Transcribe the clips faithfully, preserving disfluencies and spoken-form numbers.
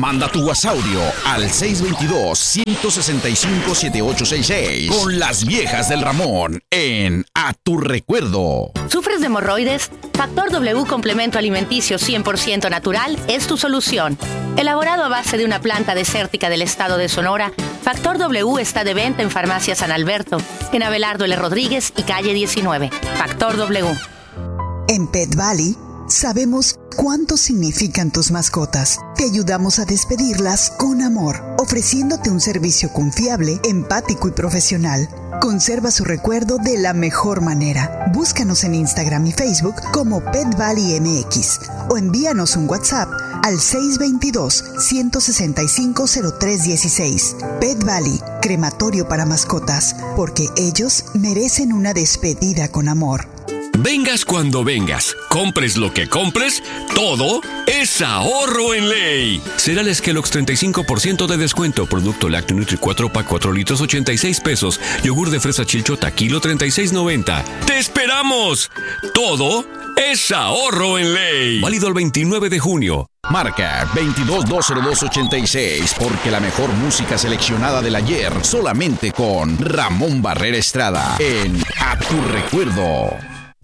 Manda tu WhatsApp al seis dos dos, uno seis cinco, siete ocho seis seis con las viejas del Ramón en A Tu Recuerdo. ¿Sufres de hemorroides? Factor W Complemento Alimenticio cien por ciento natural es tu solución. Elaborado a base de una planta desértica del estado de Sonora, Factor W está de venta en Farmacia San Alberto, en Abelardo L. Rodríguez y calle diecinueve. Factor W. En Pet Valley sabemos cuánto significan tus mascotas. Te ayudamos a despedirlas con amor, ofreciéndote un servicio confiable, empático y profesional. Conserva su recuerdo de la mejor manera. Búscanos en Instagram y Facebook como Pet Valley M X o envíanos un WhatsApp al seis dos dos, uno seis cinco, cero tres uno seis. Pet Valley, crematorio para mascotas, porque ellos merecen una despedida con amor. Vengas cuando vengas, compres lo que compres, todo es ahorro en ley. Cereales Kellogg's treinta y cinco por ciento de descuento. Producto lácteo Nutri cuatro pack cuatro litros ochenta y seis pesos. Yogur de fresa Chilchota kilo treinta y seis noventa. ¡Te esperamos! Todo es ahorro en ley. Válido el veintinueve de junio. Marca veintidós dos cero dos ochenta y seis, porque la mejor música seleccionada del ayer solamente con Ramón Barrera Estrada en A Tu Recuerdo.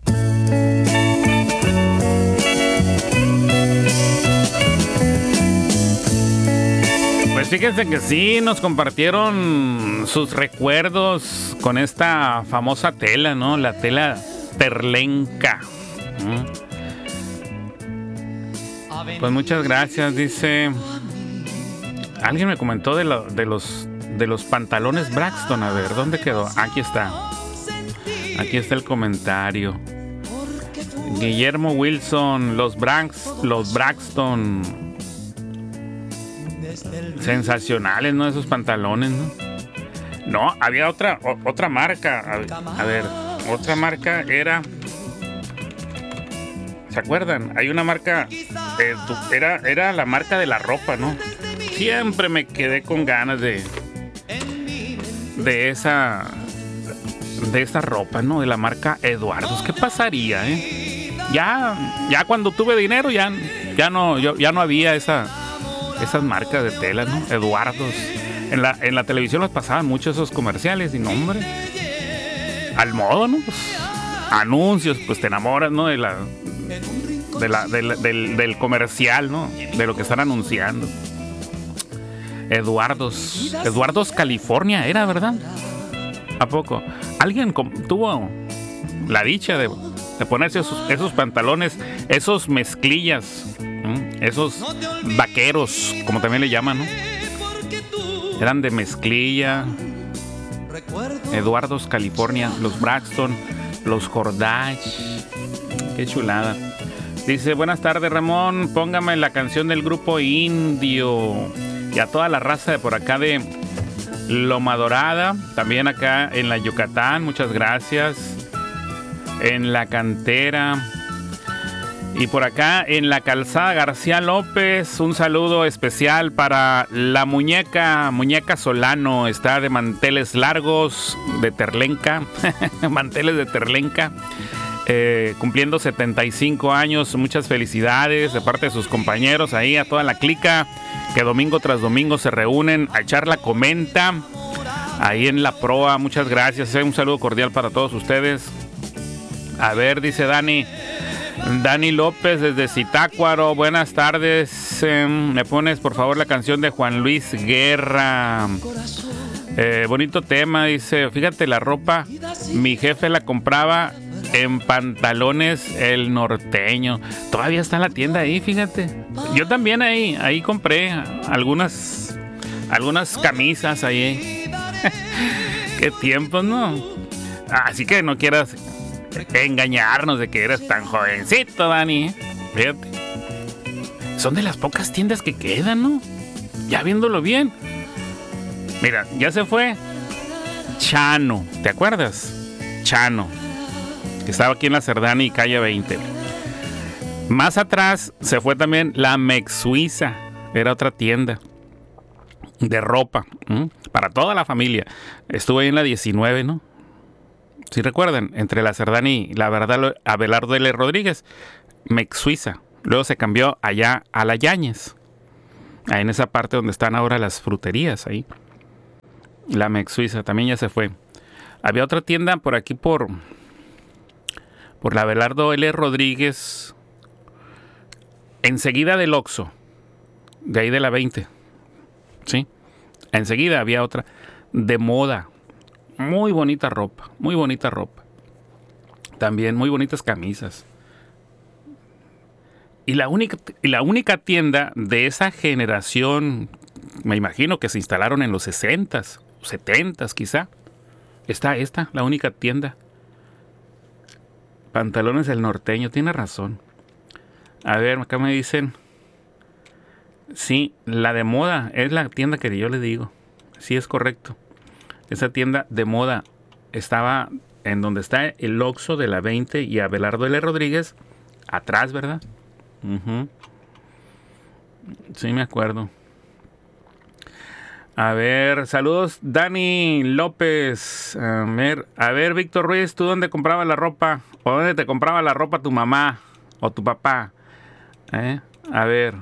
Pues fíjense que sí, nos compartieron sus recuerdos con esta famosa tela, ¿no? La tela terlenca. ¿Mm? Pues muchas gracias, dice. Alguien me comentó de, lo, de los de los pantalones Braxton. A ver, ¿dónde quedó? Aquí está. Aquí está el comentario. Guillermo Wilson, los Brax, los Braxton. Sensacionales, ¿no? Esos pantalones, ¿no? No, había otra o, otra marca. A, a ver, otra marca era. ¿Se acuerdan? Hay una marca. Eh, era, era la marca de la ropa, ¿no? Siempre me quedé con ganas de. De esa. De esa ropa, ¿no? De la marca Eduardos. ¿Qué pasaría, eh? Ya, ya cuando tuve dinero, ya, ya no, yo, ya no había esa. Esas marcas de tela, ¿no? Eduardos. En la, en la televisión los pasaban mucho esos comerciales y no, hombre. Al modo, ¿no? Pues, anuncios, pues te enamoras, ¿no? De la, de la, de la, del, del comercial, ¿no? De lo que están anunciando. Eduardos. Eduardos, California, era, ¿verdad? ¿A poco? Alguien tuvo la dicha de, de ponerse esos, esos pantalones, esos mezclillas. Esos vaqueros, como también le llaman, ¿no? Eran de mezclilla. Eduardos, California, los Braxton, los Jordache. Qué chulada. Dice, buenas tardes, Ramón. Póngame la canción del grupo Indio. Y a toda la raza de por acá de Loma Dorada. También acá en la Yucatán. Muchas gracias. En la Cantera. Y por acá en la Calzada García López, un saludo especial para la muñeca, muñeca Solano, está de manteles largos, de terlenca, manteles de terlenca, eh, cumpliendo setenta y cinco años, muchas felicidades de parte de sus compañeros ahí, a toda la clica, que domingo tras domingo se reúnen a echar la comenta, ahí en la proa, muchas gracias, un saludo cordial para todos ustedes. A ver, dice Dani, Dani López desde Zitácuaro, buenas tardes. Eh, me pones por favor la canción de Juan Luis Guerra. Eh, bonito tema, dice. Fíjate, la ropa, mi jefe la compraba en Pantalones El Norteño. Todavía está en la tienda ahí, fíjate. Yo también ahí, ahí compré algunas, algunas camisas ahí. Qué tiempos, ¿no? Así que no quieras engañarnos de que eres tan jovencito, Dani. Fíjate. Son de las pocas tiendas que quedan, ¿no? Ya viéndolo bien. Mira, ya se fue Chano, ¿te acuerdas? Chano, que estaba aquí en la Cerdán y calle veinte. Más atrás se fue también la Mex Suiza. Era otra tienda de ropa, ¿m? Para toda la familia. Estuve ahí en la diecinueve, ¿no? Si recuerdan, entre la Cerdán y la verdad Abelardo L. Rodríguez, Mex Suiza. Luego se cambió allá a la Yáñez. Ahí en esa parte donde están ahora las fruterías, ahí. La Mex Suiza también ya se fue. Había otra tienda por aquí por... Por la Abelardo L. Rodríguez. Enseguida del Oxxo. De ahí de la veinte. ¿Sí? Enseguida había otra. De moda. Muy bonita ropa. Muy bonita ropa. También muy bonitas camisas. Y la única, y la única tienda de esa generación, me imagino que se instalaron en los sesentas, setentas quizá. Está esta, la única tienda. Pantalones El Norteño, tiene razón. A ver, acá me dicen. Sí, la de moda es la tienda que yo le digo. Sí, es correcto. Esa tienda de moda estaba en donde está el Oxxo de la veinte y Abelardo L. Rodríguez. Atrás, ¿verdad? Uh-huh. Sí, me acuerdo. A ver, saludos, Dani López. A ver, a ver, Víctor Ruiz, ¿tú dónde comprabas la ropa? ¿O dónde te compraba la ropa tu mamá o tu papá? ¿Eh? A ver.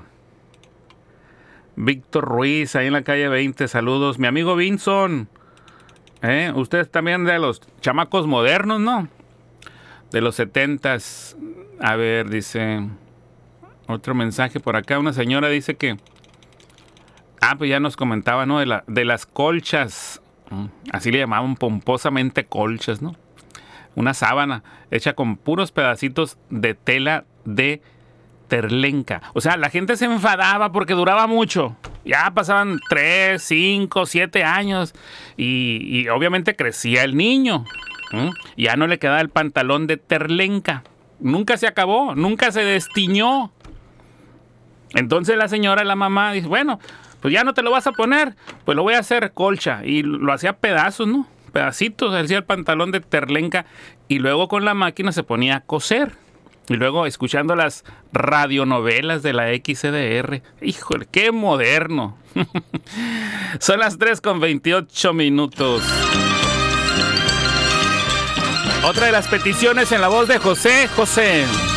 Víctor Ruiz, ahí en la calle veinte, saludos. Mi amigo Vinson. ¿Eh? Ustedes también de los chamacos modernos, ¿no? De los setentas. A ver, dice... Otro mensaje por acá. Una señora dice que... Ah, pues ya nos comentaba, ¿no? De, la, de las colchas. Así le llamaban pomposamente colchas, ¿no? Una sábana hecha con puros pedacitos de tela de terlenca. O sea, la gente se enfadaba porque duraba mucho. Ya pasaban tres, cinco, siete años. Y, y obviamente crecía el niño. ¿Mm? Ya no le quedaba el pantalón de terlenca. Nunca se acabó, nunca se destiñó. Entonces la señora, la mamá, dice, bueno, pues ya no te lo vas a poner, pues lo voy a hacer colcha. Y lo hacía pedazos, ¿no? Pedacitos, hacía el pantalón de terlenca. Y luego con la máquina se ponía a coser. Y luego escuchando las radionovelas de la X C D R. Híjole, qué moderno. Son las tres con veintiocho minutos. Otra de las peticiones en la voz de José José.